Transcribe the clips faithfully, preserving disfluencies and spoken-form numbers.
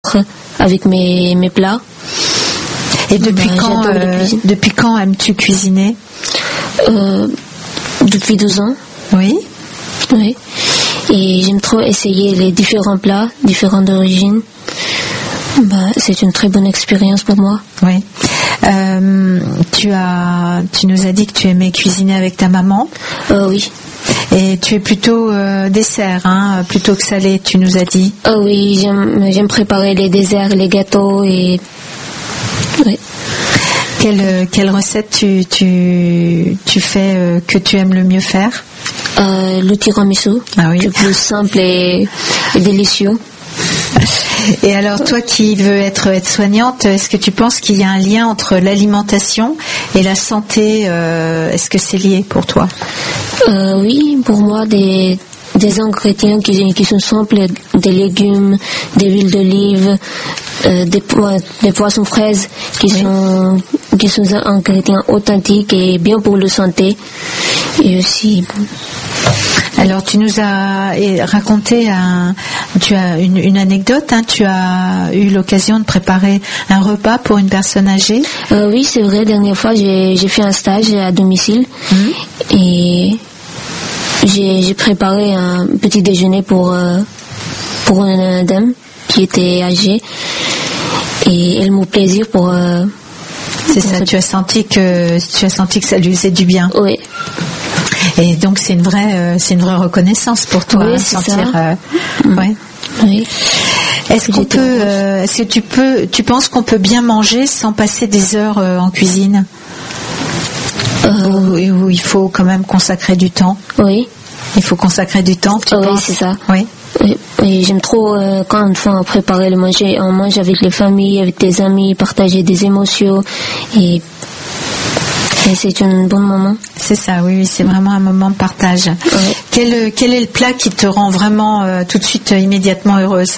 avec mes, mes plats. Et depuis, ben, quand, euh, depuis quand aimes-tu cuisiner? euh, Depuis deux ans. Oui. Oui. Et j'aime trop essayer les différents plats, différentes origines. Ben, c'est une très bonne expérience pour moi. Oui. Euh, tu as, tu nous as dit que tu aimais cuisiner avec ta maman. Euh, oui. Et tu es plutôt euh, dessert, hein, plutôt que salé, tu nous as dit. Euh, oui, j'aime, j'aime préparer les desserts, les gâteaux et. Oui. Quelle, quelle recette tu, tu, tu fais euh, que tu aimes le mieux faire? euh, Le tiramisu. Ah oui. Le plus simple et, et délicieux. Et alors, toi qui veux être aide-soignante, est-ce que tu penses qu'il y a un lien entre l'alimentation et la santé? euh, Est-ce que c'est lié pour toi? euh, Oui, pour moi, des, des ingrédients qui, qui sont simples, des légumes, des huiles d'olive, euh, des, des poissons fraises qui, oui. sont, qui sont des ingrédients authentiques et bien pour la santé. Et aussi... Alors, tu nous as raconté un, tu as une, une anecdote. Hein, tu as eu l'occasion de préparer un repas pour une personne âgée. Euh, oui, c'est vrai. La dernière fois, j'ai, j'ai fait un stage à domicile mmh. et j'ai, j'ai préparé un petit déjeuner pour euh, pour une dame qui était âgée et elle m'a plaisir pour. Euh, c'est pour ça. Tu as senti que tu as senti que ça lui faisait du bien. Oui. Et donc c'est une vraie, euh, c'est une vraie reconnaissance pour toi, oui, hein, c'est sentir. Ça. Euh, mmh. ouais. Oui. Est-ce qu'on peut, euh, est-ce que tu peux, tu penses qu'on peut bien manger sans passer des heures euh, en cuisine, euh, où, où il faut quand même consacrer du temps? Oui. Il faut consacrer du temps. Tu oui, penses? c'est ça. Oui. Oui, oui, j'aime trop euh, quand on préparer le manger. On mange avec les familles, avec des amis, partager des émotions et. Et c'est un bon moment. C'est ça, oui, c'est vraiment un moment de partage. Ouais. Quel, quel est le plat qui te rend vraiment euh, tout de suite, euh, immédiatement heureuse?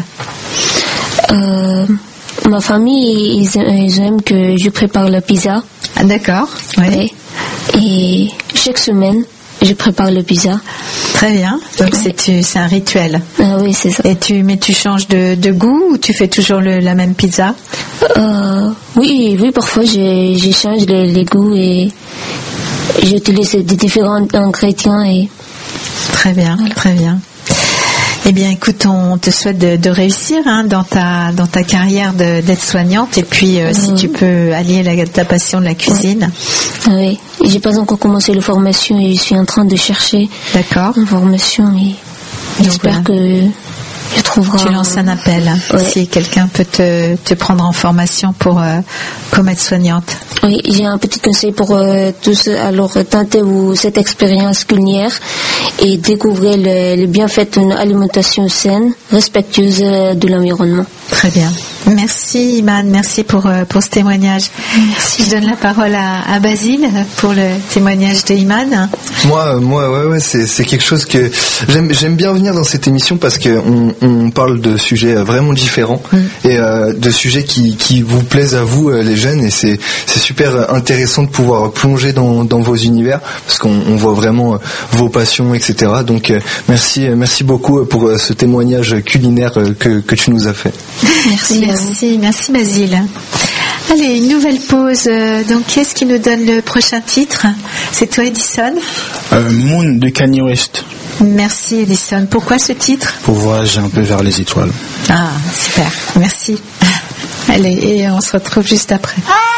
euh, Ma famille, ils, ils aiment que je prépare la pizza. Ah, d'accord. Ouais. Et chaque semaine, je prépare le pizza. Très bien. Donc ouais. c'est, c'est un rituel. Ah oui, c'est ça. Et tu, mais tu changes de, de goût ou tu fais toujours le, la même pizza? euh, Oui, oui, parfois je, je change les, les goûts et j'utilise des différents ingrédients. Et... Très bien, voilà. Très bien. Eh bien, écoute, on te souhaite de, de réussir hein, dans ta dans ta carrière de, d'aide-soignante et puis euh, mmh. si tu peux allier la, ta passion de la cuisine. Oui, et j'ai pas encore commencé la formation et je suis en train de chercher. D'accord. Une formation et j'espère voilà. que je trouverai. Tu lances un appel hein, ouais. si quelqu'un peut te, te prendre en formation pour euh, comme aide-soignante. Oui, j'ai un petit conseil pour euh, tous. Alors, tentez vous cette expérience culinaire et découvrez le, le bienfait d'une alimentation saine, respectueuse de l'environnement. Très bien. Merci Iman, merci pour, pour ce témoignage. Merci. Je donne la parole à, à Basile pour le témoignage de Iman. Moi, moi, ouais, ouais, c'est, c'est quelque chose que j'aime, j'aime bien venir dans cette émission parce qu'on on parle de sujets vraiment différents mm. et euh, de sujets qui, qui vous plaisent à vous, les jeunes, et c'est, c'est super intéressant de pouvoir plonger dans, dans vos univers parce qu'on on voit vraiment vos passions, et cetera. Donc, merci, merci beaucoup pour ce témoignage culinaire que, que tu nous as fait. Merci. Merci, merci Basile. Allez, une nouvelle pause. Donc, qu'est-ce qui nous donne le prochain titre? C'est toi, Edison? euh, Moon de Kanye West. Merci, Edison. Pourquoi ce titre? Pour voyager un peu vers les étoiles. Ah, super. Merci. Allez, et on se retrouve juste après.